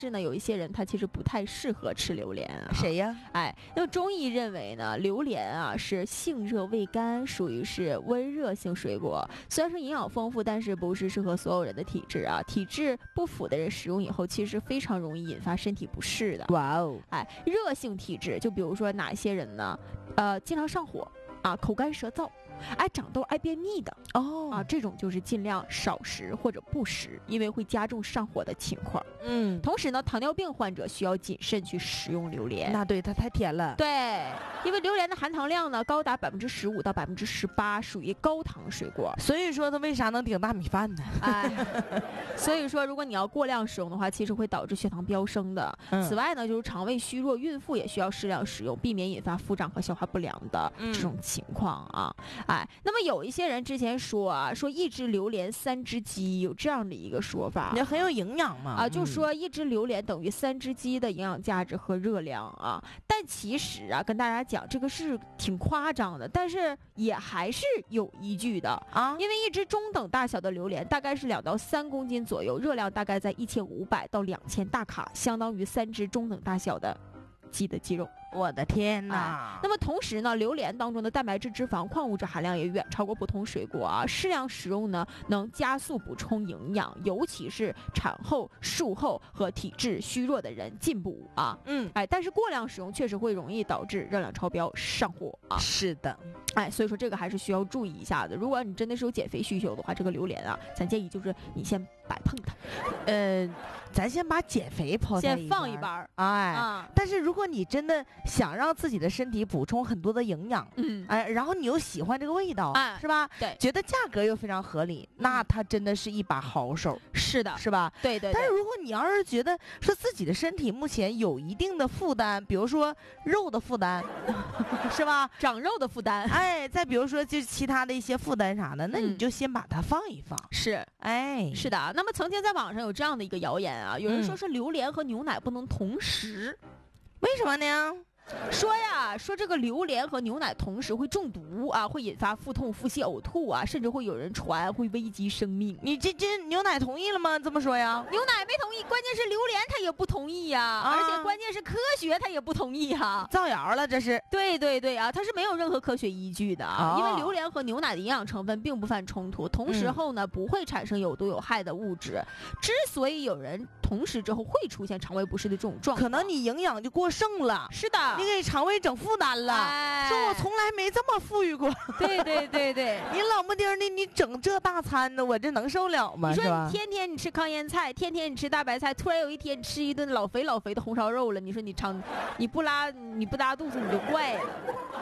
是呢，有一些人他其实不太适合吃榴莲啊。 谁呀？ 哎，那么中医认为呢，榴莲啊是性热味甘，属于是温热性水果。虽然说营养丰富，但是不是适合所有人的体质啊。体质不符的人食用以后，其实非常容易引发身体不适的。 哇哦， 哎，热性体质，就比如说哪些人呢？经常上火啊，口干舌燥。爱长痘、爱便秘的这种就是尽量少食或者不食，因为会加重上火的情况。同时呢，糖尿病患者需要谨慎去食用榴莲。 那对，它太甜了。 对，因为榴莲的含糖量呢高达15%到18%，属于高糖水果。 所以说它为啥能顶大米饭呢？ 所以说如果你要过量使用的话，其实会导致血糖飙升的。此外呢，就是肠胃虚弱、孕妇也需要适量使用，避免引发腹胀和消化不良的这种情况啊。那么有一些人之前说一只榴莲3只鸡，有这样的一个说法， 也很有营养嘛。 就说一只榴莲等于3只鸡的营养价值和热量啊。但其实跟大家讲，这个是挺夸张的，但是也还是有依据的啊。因为一只中等大小的榴莲大概是2到3公斤左右，热量大概在1500到2000大卡，相当于3只中等大小的鸡的肌肉。 我的天哪！ 那么同时呢，榴莲当中的蛋白质、脂肪、矿物质含量也远超过普通水果啊。适量食用呢，能加速补充营养，尤其是产后、术后和体质虚弱的人进补啊。但是过量使用确实会容易导致热量超标、上火啊。 是的， 所以说这个还是需要注意一下的。如果你真的是有减肥需求的话，这个榴莲咱建议就是你先摆碰它。 咱先把减肥抛在先放一半但是如果你真的想让自己的身体补充很多的营养，然后你又喜欢这个味道，是吧？ 对， 觉得价格又非常合理，那它真的是一把好手。 是的， 是吧？ 对。 但是如果你要是觉得说自己的身体目前有一定的负担，比如说肉的负担，是吧？ 长肉的负担， 再比如说就是其他的一些负担啥的，那你就先把它放一放。 是的。那么曾经在网上有这样的一个谣言啊，有人说是榴莲和牛奶不能同时， 为什么呢？ 说这个榴莲和牛奶同时会中毒啊，会引发腹痛、腹泻、呕吐啊，甚至会有人传会危及生命。 你这牛奶同意了吗？这么说呀？ 牛奶没同意，关键是榴莲他也不同意呀，而且关键是科学他也不同意啊， 造谣了这是。 对它是没有任何科学依据的因为榴莲和牛奶的营养成分并不犯冲突，同时后呢不会产生有毒有害的物质。之所以有人同时之后会出现肠胃不适的这种状况， 可能你营养就过剩了。 是的。 你给肠胃整负担了，说我从来没这么富裕过。 对， 你冷不丁的你整这大餐呢，我这能受了吗？ 你说你天天你吃糠咽菜，天天你吃大白菜，突然有一天你吃一顿老肥的红烧肉了，你说你不拉肚子你就怪了。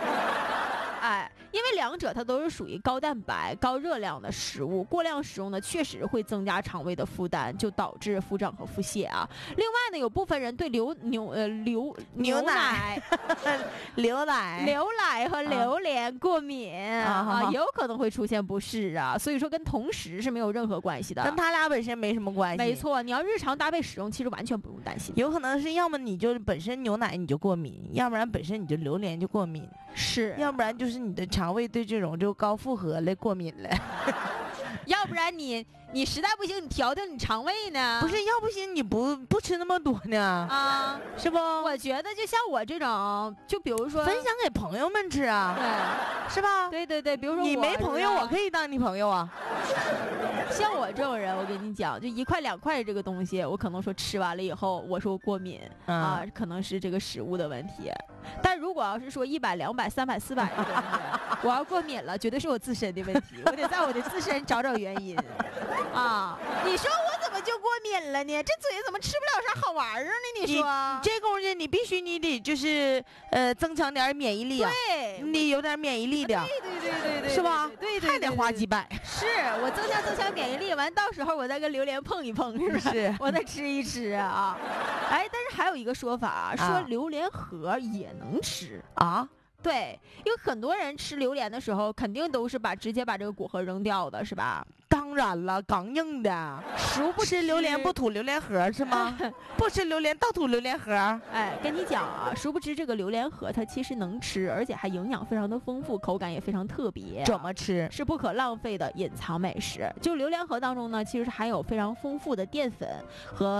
因为两者它都是属于高蛋白、高热量的食物，过量食用呢，确实会增加肠胃的负担，就导致腹胀和腹泻啊。另外呢，有部分人对牛奶、 牛奶和榴莲过敏有可能会出现不适啊。所以说跟同时是没有任何关系的， 跟他俩本身没什么关系。 没错，你要日常搭配使用，其实完全不用担心。 有可能是要么你就本身牛奶你就过敏，要不然本身你就榴莲就过敏，要不然就是你的肠胃对这种就高负荷了过敏了， 要不然你实在不行你调你肠胃呢？ 不是，要不行你不吃那么多呢是不？ 我觉得就像我这种，就比如说分享给朋友们吃啊，对，是吧？ 对，比如说你没朋友，我可以当你朋友啊。 像我这种人，我跟你讲，就1块2块这个东西，我可能说吃完了以后，我说过敏可能是这个食物的问题。但如果要是说100、200、300、400的东西，我要过敏了，绝对是我自身的问题，我得在我的自身找原因你说我怎么就过敏了呢？这嘴怎么吃不了啥好玩儿呢？你说这功夫你必须你得就是增强点免疫力啊， 对， 你有点免疫力的， 对， 是吧？ 对， 还得花几百。 是我增强免疫力，完到时候我再跟榴莲碰一碰，是不是？我再吃一吃但是还有一个说法说榴莲核也能吃对，因为很多人吃榴莲的时候，肯定都是直接把这个果核扔掉的，是吧？ 当然了，刚硬的。不吃榴莲不吐榴莲核是吗？不吃榴莲倒吐榴莲核。 跟你讲殊不知这个榴莲核它其实能吃，而且还营养非常的丰富，口感也非常特别。 怎么吃？ 是不可浪费的隐藏美食。就榴莲核当中呢，其实含有非常丰富的淀粉和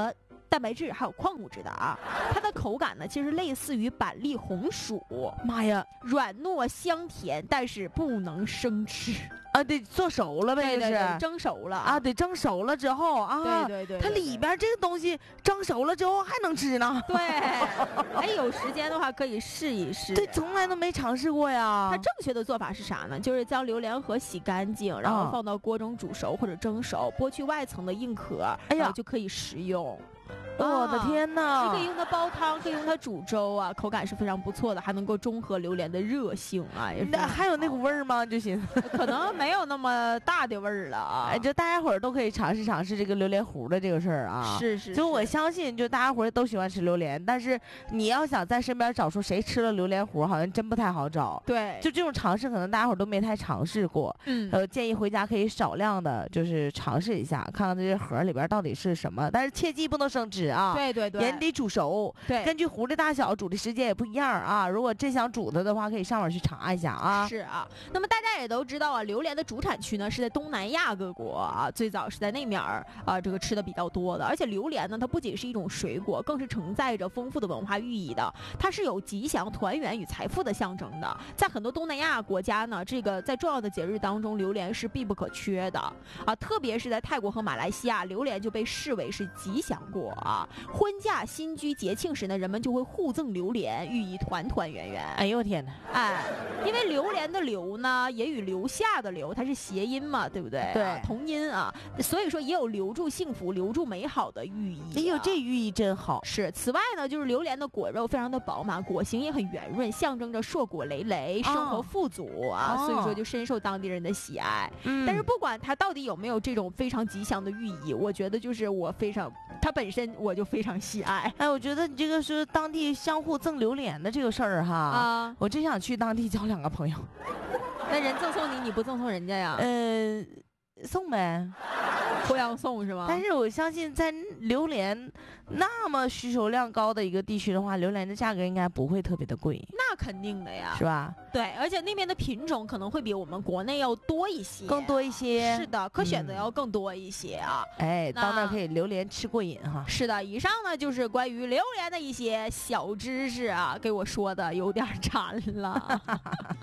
蛋白质还有矿物质的啊。它的口感呢，其实类似于板栗红薯。 妈呀， 软糯香甜，但是不能生吃啊，得做熟了呗， 对，蒸熟了啊，得蒸熟了之后啊， 对， 它里边这个东西蒸熟了之后还能吃呢。 对，哎，有时间的话可以试一试。 对，从来都没尝试过呀。 它正确的做法是啥呢？就是将榴莲核洗干净，然后放到锅中煮熟或者蒸熟，剥去外层的硬壳，然后就可以食用。 我的天哪！ 你可以用它煲汤，可以用它煮粥啊，口感是非常不错的，还能够中和榴莲的热性啊。 那还有那股味儿吗？就寻思可能没有那么大的味儿了啊。 就大家伙儿都可以尝试尝试这个榴莲糊的这个事儿啊。 是。 就我相信，就大家伙儿都喜欢吃榴莲，但是你要想在身边找出谁吃了榴莲糊，好像真不太好找。 对， 就这种尝试，可能大家伙儿都没太尝试过。建议回家可以少量的，就是尝试一下，看看这些盒里边到底是什么，但是切记不能生吃啊。 对， 也得煮熟。 对， 根据糊的大小，煮的时间也不一样啊。如果真想煮它的话，可以上网去查一下啊。 是啊，那么大家也都知道啊，榴莲的主产区呢是在东南亚各国啊，最早是在那面啊，这个吃的比较多的。而且榴莲呢，它不仅是一种水果，更是承载着丰富的文化寓意的。它是有吉祥、团圆与财富的象征的。在很多东南亚国家呢，这个在重要的节日当中，榴莲是必不可缺的啊。特别是在泰国和马来西亚，榴莲就被视为是吉祥果啊。婚嫁、新居、节庆时呢，人们就会互赠榴莲，寓意团团圆圆。 哎呦天哪！ 哎，因为榴莲的榴呢，也与留下的留，它是谐音嘛，对不对？ 对， 同音啊，所以说也有留住幸福、留住美好的寓意。 哎呦，这寓意真好。 是。此外呢，就是榴莲的果肉非常的饱满，果形也很圆润，象征着硕果累累、生活富足啊，所以说就深受当地人的喜爱。但是不管它到底有没有这种非常吉祥的寓意，我觉得就是它本身我就非常喜爱。 哎，我觉得你这个是当地相互赠榴莲的这个事儿哈啊，我真想去当地交2个朋友。 那人赠送你，你不赠送人家呀？ 送呗， 互相送是吗？ 但是我相信，在榴莲那么需求量高的一个地区的话，榴莲的价格应该不会特别的贵。 那肯定的呀， 是吧？ 对，而且那边的品种可能会比我们国内要多一些， 更多一些。 是的，可选择要更多一些啊。 哎，到那儿可以榴莲吃过瘾哈。 是的，以上呢就是关于榴莲的一些小知识啊，给我说的有点馋了。